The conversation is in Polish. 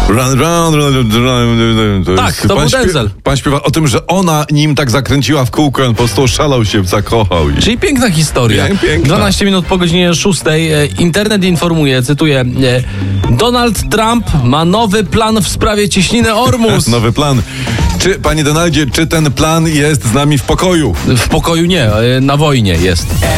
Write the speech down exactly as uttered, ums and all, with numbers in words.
Run, run, run, run, to Tak, jest, to pan był Denzel. Pan śpiewa o tym, że ona nim tak zakręciła w kółko, on po prostu oszalał się, zakochał. I... Czyli piękna historia. Pię- piękna. dwanaście minut po godzinie szóstej. E, Internet informuje, cytuję, e, Donald Trump ma nowy plan w sprawie cieśniny Ormus. Nowy plan. Czy, panie Donaldzie, czy ten plan jest z nami w pokoju? W pokoju nie, e, na wojnie jest.